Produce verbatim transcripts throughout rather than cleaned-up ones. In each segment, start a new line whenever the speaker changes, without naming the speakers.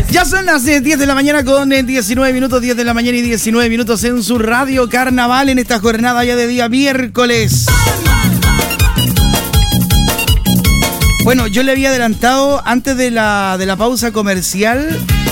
Ya son las eh, diez de la mañana con eh, diecinueve minutos, diez de la mañana y diecinueve minutos en su radio Carnaval en esta jornada ya de día miércoles. Bueno, yo le había adelantado antes de la, de la pausa comercial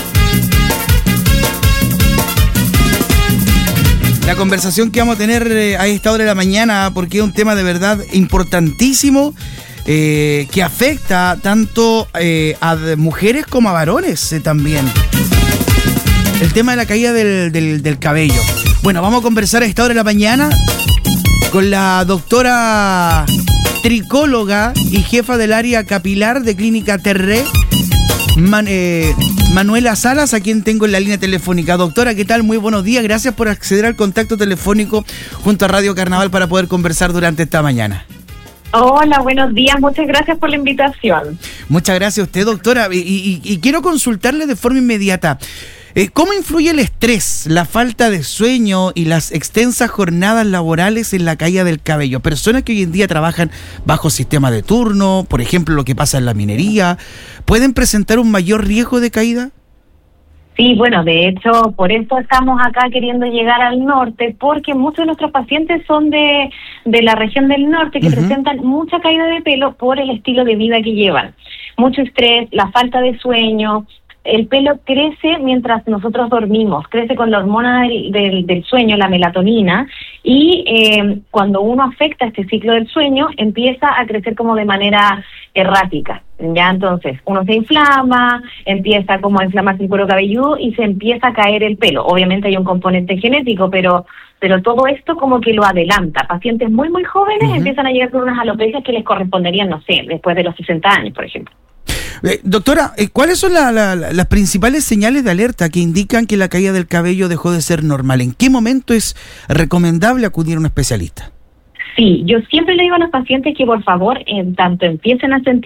la conversación que vamos a tener eh, a esta hora de la mañana, porque es un tema de verdad importantísimo. Eh, que afecta tanto eh, a mujeres como a varones eh, también. El tema de la caída del, del, del cabello. Bueno, vamos a conversar a esta hora de la mañana con la doctora tricóloga y jefa del área capilar de Clínica Terré, Man, eh, Manuela Salas, a quien tengo en la línea telefónica. Doctora, ¿qué tal? Muy buenos días. Gracias por acceder al contacto telefónico junto a Radio Carnaval para poder conversar durante esta mañana.
Hola, buenos días. Muchas gracias por la invitación.
Muchas gracias a usted, doctora. Y, y, y quiero consultarle de forma inmediata. Eh, ¿Cómo influye el estrés, la falta de sueño y las extensas jornadas laborales en la caída del cabello? Personas que hoy en día trabajan bajo sistema de turno, por ejemplo, lo que pasa en la minería, ¿pueden presentar un mayor riesgo de caída?
Sí, bueno, de hecho, por eso estamos acá queriendo llegar al norte, porque muchos de nuestros pacientes son de, de la región del norte que uh-huh. presentan mucha caída de pelo por el estilo de vida que llevan. Mucho estrés, la falta de sueño. El pelo crece mientras nosotros dormimos, crece con la hormona del, del, del sueño, la melatonina, y eh, cuando uno afecta este ciclo del sueño, empieza a crecer como de manera errática, ¿ya? Entonces, uno se inflama, empieza como a inflamarse el cuero cabelludo y se empieza a caer el pelo. Obviamente hay un componente genético, pero pero todo esto como que lo adelanta. Pacientes muy, muy jóvenes uh-huh. empiezan a llegar con unas alopecias que les corresponderían, no sé, después de los sesenta años, por ejemplo.
Eh, doctora, eh, ¿cuáles son la, la, la, las principales señales de alerta que indican que la caída del cabello dejó de ser normal? ¿En qué momento es recomendable acudir a un especialista?
Sí, yo siempre le digo a los pacientes que por favor, en tanto empiecen a sentir